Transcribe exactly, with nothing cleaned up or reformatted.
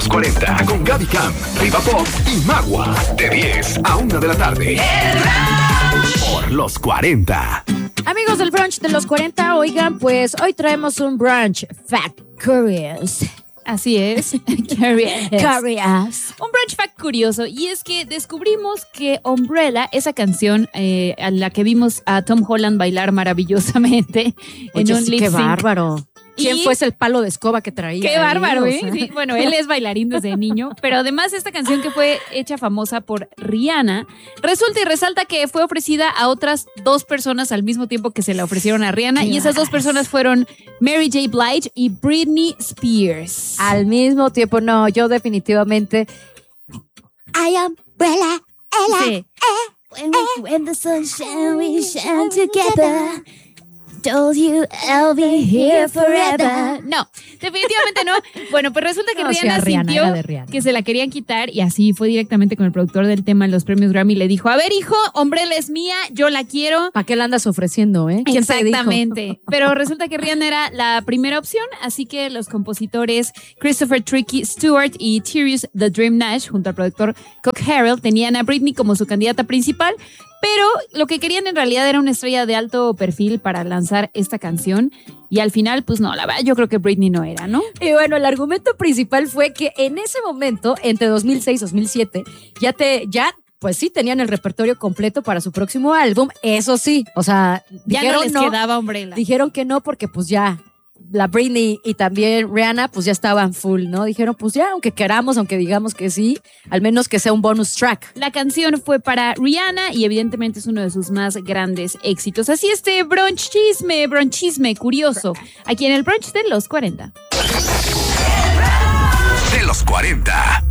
los cuarenta con Gaby Cam, Riva Pop y Magua. De diez a una de la tarde. Por los cuarenta. Amigos del brunch de los cuarenta, oigan, pues hoy traemos un brunch fact curious. Así es. Curious. Curious. Un brunch fact curioso. Y es que descubrimos que Umbrella, esa canción eh, a la que vimos a Tom Holland bailar maravillosamente Oye, en un sí, lip qué sync. bárbaro. ¿Quién Y- fue ese palo de escoba que traía? Qué ahí? bárbaro, O ¿eh? sea. Sí, bueno, él es bailarín desde niño, pero además esta canción que fue hecha famosa por Rihanna, resulta y resalta que fue ofrecida a otras dos personas al mismo tiempo que se la ofrecieron a Rihanna, Qué y esas dos bárbaro. personas fueron Mary J. Blige y Britney Spears. Al mismo tiempo, no, yo definitivamente. I am Bella, Ella. Sí. When, we, when the sun shine, we shine together. Told you I'll be here forever. No, definitivamente no. Bueno, pues resulta que No, sí, Rihanna a Rihanna, sintió era de Rihanna. que se la querían quitar y así fue directamente con el productor del tema en los premios Grammy. Le dijo, a ver, hijo, Umbrella es mía, yo la quiero. ¿Para qué la andas ofreciendo, eh? ¿Quién te dijo? Exactamente. Pero resulta que Rihanna era la primera opción, así que los compositores Christopher Tricky Stewart y Tyrus The Dream Nash, junto al productor Cook Harrell, tenían a Britney como su candidata principal. Pero lo que querían en realidad era una estrella de alto perfil para lanzar esta canción. Y al final, pues no, la verdad, yo creo que Britney no era, ¿no? Y bueno, el argumento principal fue que en ese momento, entre dos mil seis y dos mil siete, ya te, ya, pues sí, tenían el repertorio completo para su próximo álbum. Eso sí, o sea, Ya dijeron no les no, quedaba Umbrella. dijeron que no porque pues ya la Britney y también Rihanna pues ya estaban full, ¿no? Dijeron pues ya, aunque queramos, aunque digamos que sí, al menos que sea un bonus track. La canción fue para Rihanna y evidentemente es uno de sus más grandes éxitos. Así este brunch chisme, brunch chisme curioso, aquí en el brunch de los cuarenta. De los cuarenta.